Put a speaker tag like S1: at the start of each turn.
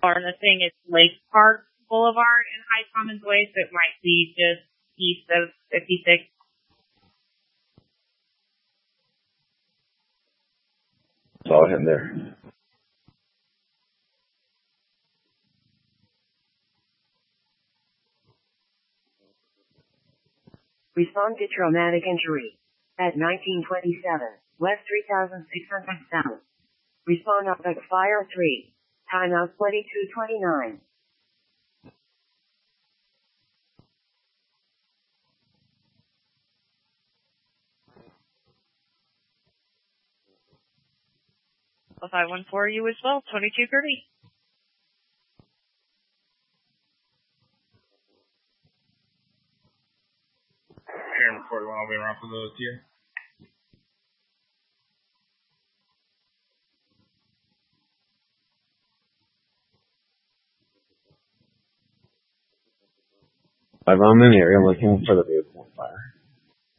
S1: And the thing is Lake Park Boulevard and High Commons Way, so it might be just east of 56.
S2: Saw him there.
S3: Respond to traumatic injury. At 1927, West 3600 South. Respond up at Fire 3. Timeout 22:29.
S1: Well, 514 you as well, 22:30.
S4: Aaron 41, I'll be around for those here.
S2: I'm in the area looking for the vehicle on fire.